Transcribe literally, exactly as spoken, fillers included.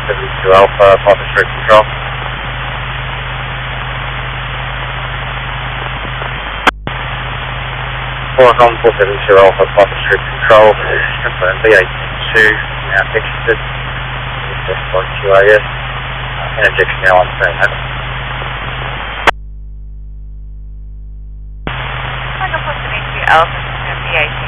seventy-two Alpha, Papa Straight Control. four Home four seventy-two Alpha, Papa Straight Control. Confirm B eighteen-two, now exited. Test by Q A S. And injection now on scene. Michael four seventy-two Alpha, B eighteen.